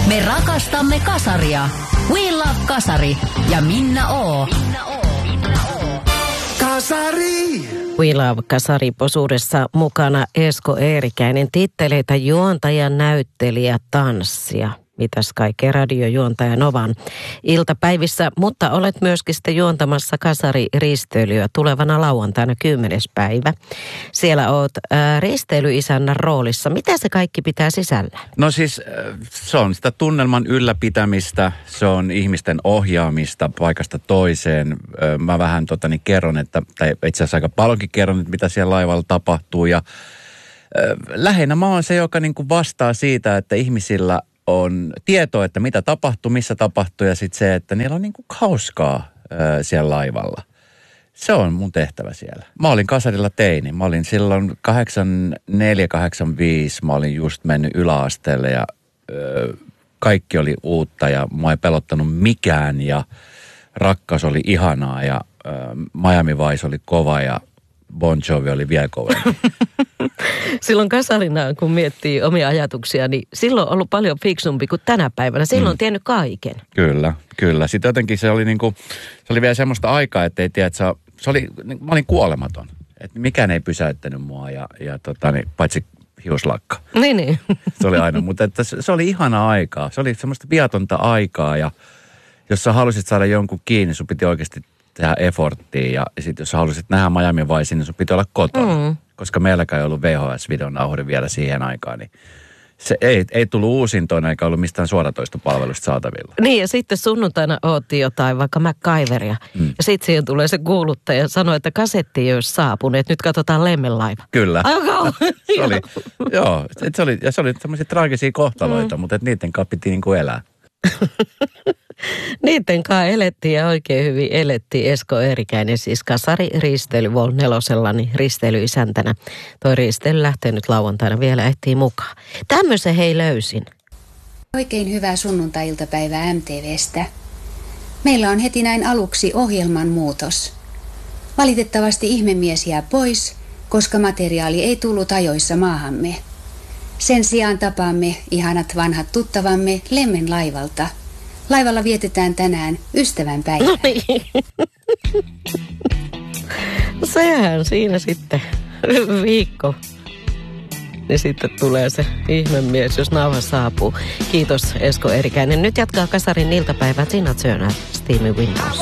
Me rakastamme kasaria. We love kasari ja Minna O. Kasari! We love kasari -posuudessa mukana Esko Eerikäinen, titteleitä juontaja, näyttelijä, tanssija. Mitäs kaikkea radiojuontaja Novan iltapäivissä, mutta olet myöskin sitten juontamassa kasari-risteilyä tulevana lauantaina 10. päivä. Siellä oot risteilyisännän roolissa. Mitä se kaikki pitää sisällä? No siis se on sitä tunnelman ylläpitämistä, se on ihmisten ohjaamista paikasta toiseen. Mä vähän kerron, tai itse asiassa aika paljonkin kerron, että mitä siellä laivalla tapahtuu. Ja lähinnä mä oon se, joka niinku vastaa siitä, että ihmisillä on tietoa, että mitä tapahtuu, missä tapahtuu ja sitten se, että niillä on niinku hauskaa siellä laivalla. Se on mun tehtävä siellä. Mä olin kasarilla teini. Mä olin silloin 84-85, mä olin just mennyt yläasteelle ja kaikki oli uutta ja mua ei pelottanut mikään ja rakkaus oli ihanaa ja Miami Vice oli kova ja Bon Jovi oli vielä kovempi. Silloin kasarina, kun miettii omia ajatuksia, niin silloin on ollut paljon fiksumpi kuin tänä päivänä. Silloin on tiennyt kaiken. Kyllä. Sitten jotenkin se oli vielä semmoista aikaa, että ei tiedä, että mä olin kuolematon. Että mikään ei pysäyttänyt mua paitsi hiuslakka. Niin. Se oli aina, mutta että se oli ihana aikaa. Se oli semmoista viatonta aikaa ja jos sä halusit saada jonkun kiinni, sun piti oikeasti tehdä efforttia ja sitten jos halusit nähdä Miami Vicen, niin sun piti olla kotona. Koska meilläkään ei ollut VHS-videonauhuri vielä siihen aikaan, niin se ei tullut uusintoina eikä ollut mistään suoratoistopalvelusta saatavilla. Niin ja sitten sunnuntaina oottiin jotain, vaikka MacGyveria. Ja sitten siihen tulee se kuuluttaja ja sanoo, että kasetti ei olisi saapunut, nyt katsotaan Lemmenlaiva. Kyllä. Se oli semmoisia traagisia kohtaloita, mutta niiden kanssa piti niinku elää. Niiden kanssa elettiin ja oikein hyvin elettiin. Esko Eerikäinen, siis kasari-risteily Vol 4:lla, niin risteilyisäntänä. Toi risteily lähtee nyt lauantaina vielä ehtii mukaan. Tämmöisen löysin. Oikein hyvää sunnuntai-iltapäivää MTVstä. Meillä on heti näin aluksi ohjelman muutos. Valitettavasti ihmemies jää pois, koska materiaali ei tullut ajoissa maahamme. Sen sijaan tapaamme ihanat vanhat tuttavamme Lemmenlaivalta. Laivalla vietetään tänään ystävänpäivää. No niin. Sehän siinä sitten viikko. Ja sitten tulee se ihmemies, jos nauha saapuu. Kiitos Esko Eerikäinen. Nyt jatkaa kasarin iltapäivät Tina Turner, Steamy Windows.